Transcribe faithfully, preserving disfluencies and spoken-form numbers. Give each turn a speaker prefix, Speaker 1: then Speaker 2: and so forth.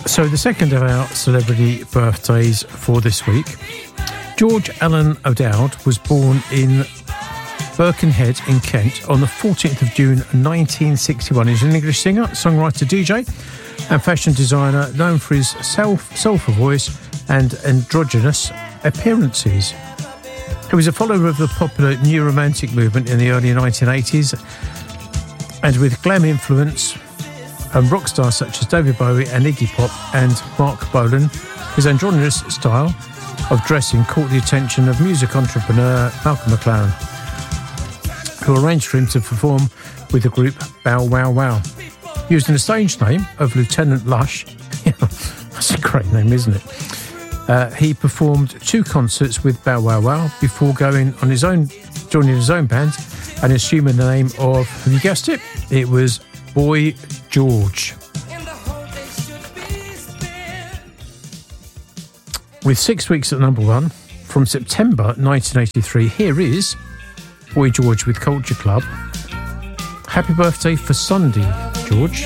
Speaker 1: So the second of our celebrity birthdays for this week. George Allen O'Dowd was born in Birkenhead in Kent on the fourteenth of June nineteen sixty-one. He's an English singer, songwriter, D J and fashion designer known for his self, soulful voice and androgynous appearances. He was a follower of the popular New Romantic movement in the early nineteen eighties, and with glam influence and rock stars such as David Bowie and Iggy Pop and Mark Bolan, his androgynous style of dressing caught the attention of music entrepreneur Malcolm McLaren, who arranged for him to perform with the group Bow Wow Wow. Using the stage name of Lieutenant Lush, that's a great name, isn't it? Uh, he performed two concerts with Bow Wow Wow before going on his own, joining his own band and assuming the name of, have you guessed it? It was Boy George. With six weeks at number one, from September nineteen eighty-three, here is Boy George with Culture Club. Happy birthday for Sunday, George.